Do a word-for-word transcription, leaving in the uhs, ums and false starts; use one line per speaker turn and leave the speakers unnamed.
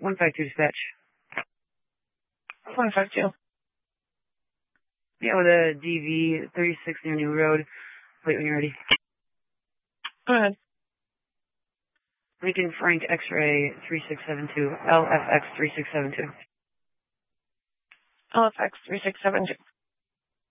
one five two dispatch.
one five two.
Yeah, with a D V thirty-six near New Road. Wait when you're ready.
Go ahead.
Lincoln Frank X-ray three six seven two. L F X three six seven two.
L F X three six seven two.